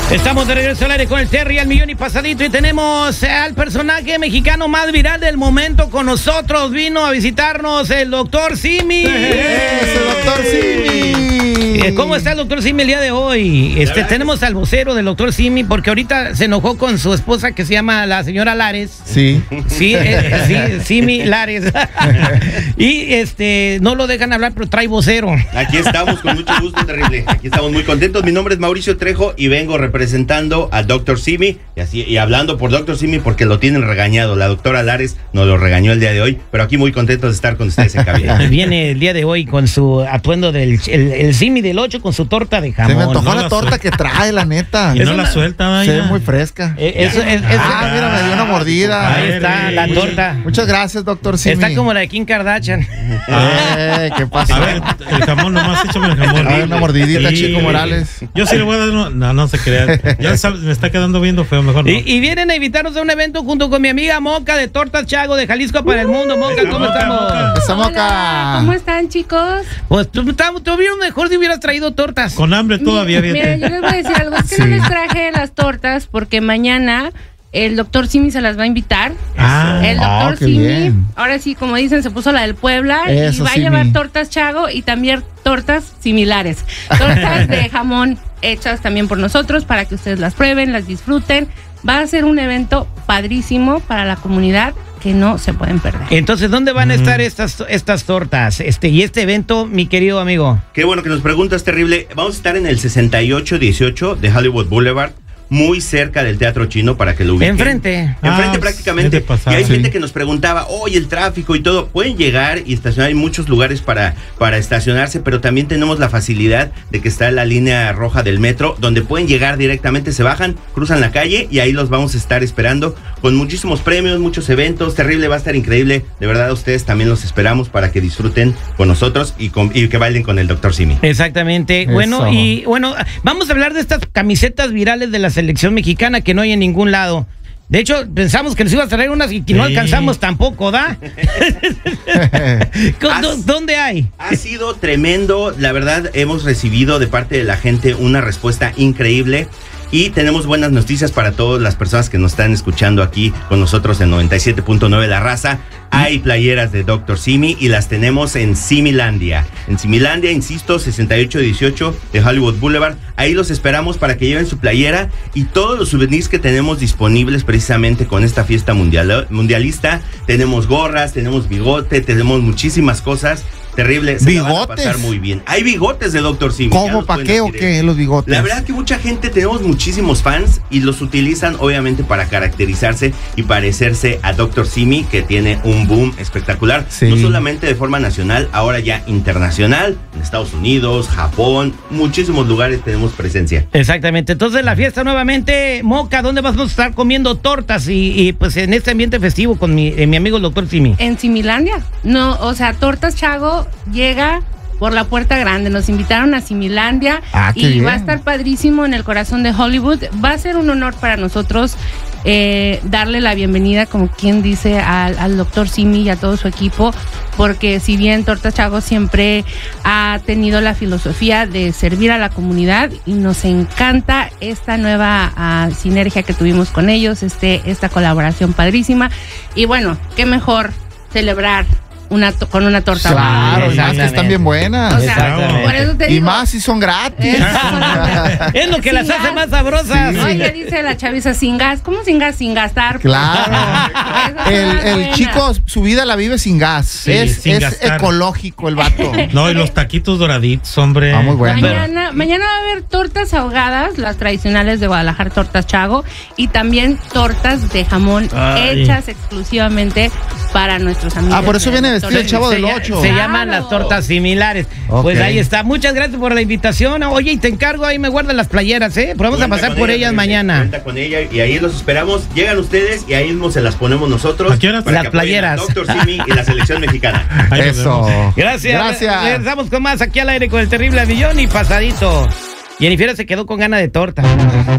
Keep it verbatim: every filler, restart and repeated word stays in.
Estamos de regreso al aire con el Terry al millón y pasadito, y tenemos al personaje mexicano más viral del momento con nosotros. Vino a visitarnos el doctor Simi. ¡Eso, doctor Simi! ¿Cómo está el doctor Simi el día de hoy? Este, tenemos al vocero del doctor Simi porque ahorita se enojó con su esposa que se llama la señora Lares. Sí. Sí, eh, sí, Simi Lares. Y este, no lo dejan hablar, pero trae vocero. Aquí estamos con mucho gusto, terrible. Aquí estamos muy contentos. Mi nombre es Mauricio Trejo y vengo representando al doctor Simi y así y hablando por doctor Simi porque lo tienen regañado. La doctora Lares nos lo regañó el día de hoy, pero aquí muy contentos de estar con ustedes en cabina. Viene el día de hoy con su atuendo del el, el Simi del ocho con su torta de jamón. Se me antojó No la, la torta suelta. que trae, la neta. Y Es no una- la suelta, vaya. Se ve muy fresca. Eh, eso es- es- Ah, mira, me dio una mordida. Ahí está la Muchas- torta. Muchas gracias, doctor Simi. Está como la de Kim Kardashian. Eh, ¿qué pasó? A ver, el jamón nomás, échame el jamón. A ver, una mordidita, Sí. Chico Morales. Yo sí le voy a dar uno. No, no se crea. Ya sabes, me está quedando viendo feo, mejor no. Y, y vienen a invitarnos a un evento junto con mi amiga Moca de Tortas Chago de Jalisco para el Mundo. Moca, ¿cómo Moca, estamos? Moca. Esa Hola, Moca. ¿cómo están, chicos? Pues tú, tú, tú hubieras mejor si hubieras traído tortas. Con hambre todavía, Mi- Mira, fíjate. yo les voy a decir algo. Es que Sí. no les traje las tortas porque mañana el doctor Simi se las va a invitar. Ah, El ah, doctor qué Simi, bien. ahora sí, como dicen, se puso la del Puebla Eso, y va a Simi. llevar tortas Chago y también tortas similares. Tortas de jamón hechas también por nosotros para que ustedes las prueben, las disfruten. Va a ser un evento padrísimo para la comunidad que no se pueden perder. Entonces, ¿dónde van a estar estas, estas tortas? Este, y este evento, mi querido amigo. Qué bueno que nos preguntas, terrible. Vamos a estar en el sesenta y ocho dieciocho de Hollywood Boulevard, muy cerca del Teatro Chino para que lo ubiquen. Enfrente. Enfrente Ah, prácticamente. es de pasada. Y hay Sí. gente que nos preguntaba, oye, el tráfico y todo. Pueden llegar y estacionar. Hay muchos lugares para, para estacionarse, pero también tenemos la facilidad de que está la línea roja del metro, donde pueden llegar directamente, se bajan, cruzan la calle y ahí los vamos a estar esperando con muchísimos premios, muchos eventos. Terrible, va a estar increíble. De verdad, ustedes también los esperamos para que disfruten con nosotros y, con, y que bailen con el doctor Simi. Exactamente. Eso. Bueno, y bueno, vamos a hablar de estas camisetas virales de la selección mexicana que no hay en ningún lado. De hecho, pensamos que les iba a traer unas y que no Sí. alcanzamos tampoco, ¿da? ¿Dó- ¿Dónde hay? Ha sido tremendo, la verdad hemos recibido de parte de la gente una respuesta increíble y tenemos buenas noticias para todas las personas que nos están escuchando aquí con nosotros en noventa y siete punto nueve La Raza. Hay playeras de doctor Simi y las tenemos en Similandia. En Similandia, insisto, sesenta y ocho dieciocho de Hollywood Boulevard. Ahí los esperamos para que lleven su playera y todos los souvenirs que tenemos disponibles precisamente con esta fiesta mundial, mundialista. Tenemos gorras, tenemos bigote, tenemos muchísimas cosas. Terrible, se la van a ¿Bigotes? pasar muy bien. Hay bigotes de doctor Simi. ya ¿Cómo? los ¿Para pueden qué o adquirir. qué? Los bigotes. La verdad que mucha gente, tenemos muchísimos fans y los utilizan obviamente para caracterizarse y parecerse a doctor Simi, que tiene un boom espectacular. Sí. No solamente de forma nacional, ahora ya internacional, en Estados Unidos, Japón, muchísimos lugares tenemos presencia. Exactamente. Entonces, la fiesta nuevamente, Moca, ¿dónde vamos a estar comiendo tortas? Y, y, pues en este ambiente festivo con mi, eh, mi amigo el doctor Simi. En Similandia. No, o sea, Tortas Chago llega por la puerta grande. Nos invitaron a Similandia Ah, qué y bien. va a estar padrísimo en el corazón de Hollywood. Va a ser un honor para nosotros eh, darle la bienvenida, como quien dice, al, al doctor Simi y a todo su equipo, porque si bien Tortas Chago siempre ha tenido la filosofía de servir a la comunidad y nos encanta esta nueva ah, sinergia que tuvimos con ellos, este, esta colaboración padrísima. Y bueno, qué mejor celebrar una to- con una torta. Claro, y más que están bien buenas. O sea, Exactamente. por eso te Y digo. más si son gratis. es- Es lo que las Sin hace gas. más sabrosas. Sí. Oye, dice la chaviza, sin gas. ¿Cómo sin gas? Sin gastar. Claro. Esas son El, las el buenas. chico, su vida la vive sin gas. Sí, es sin es gastar. ecológico el vato. No, y los taquitos doraditos, hombre. Ah, muy bueno. Mañana, mañana va a haber tortas ahogadas, las tradicionales de Guadalajara, Tortas Chago, y también tortas de jamón Ay. hechas exclusivamente para nuestros amigos. Ah, por eso viene vestido el Tortas. chavo del lla- ocho. Se Claro. llaman las tortas similares. Ok. Pues ahí está. Muchas gracias por la invitación. Oye, y te encargo, ahí me guardan las playeras, ¿eh? Pero vamos a Cuenta pasar con por ella, ellas Terrible, mañana. Cuenta con ella y ahí los esperamos. Llegan ustedes y ahí mismo se las ponemos nosotros. ¿A qué horas? para Las que apoyen a playeras. doctor Simi y la selección mexicana. Ahí nos Eso. vemos. Gracias. Gracias. Regresamos con más aquí al aire con el terrible millón y pasadito. Jennifer se quedó con gana de torta.